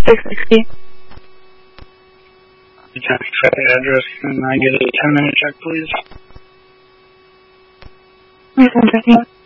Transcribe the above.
660. You can check the address. Can I get a 10-minute check, please? Yes, I'm checking.